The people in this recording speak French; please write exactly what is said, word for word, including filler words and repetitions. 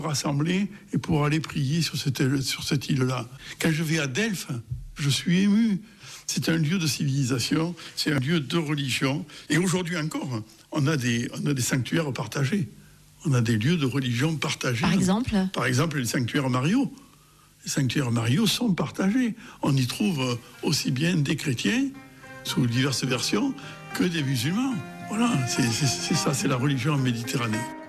rassembler et pour aller prier sur cette, sur cette île-là. Quand je vais à Delphes, je suis ému. C'est un lieu de civilisation, c'est un lieu de religion. Et aujourd'hui encore, on a des, on a des sanctuaires partagés. On a des lieux de religion partagés. Par exemple Par exemple, les sanctuaires Mariaux. Les sanctuaires Mariaux sont partagés. On y trouve aussi bien des chrétiens, sous diverses versions, que des musulmans. Voilà, c'est, c'est, c'est ça, c'est la religion en Méditerranée.